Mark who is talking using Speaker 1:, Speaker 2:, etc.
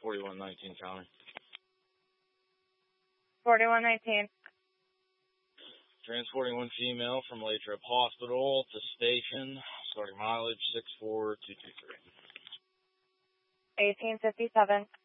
Speaker 1: 4119 County.
Speaker 2: 4119.
Speaker 1: Transporting one female from Latrobe Hospital to station, starting mileage 64223.
Speaker 2: 1857.